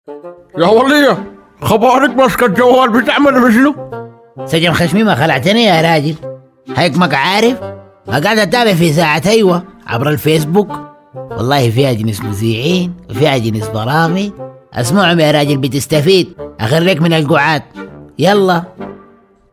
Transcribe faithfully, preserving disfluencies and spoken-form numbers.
يا ولية، خبارك ماسكة الجوال بتعمل شنو؟ سجن خشمي ما خلعتني يا راجل. هيك عارف ما قاعد اتابع في ساعة ايوه عبر الفيسبوك. والله فيها جنس مذيعين وفيها جنس برامج. اسمعهم يا راجل بتستفيد. اخريك من القعاد. يلا.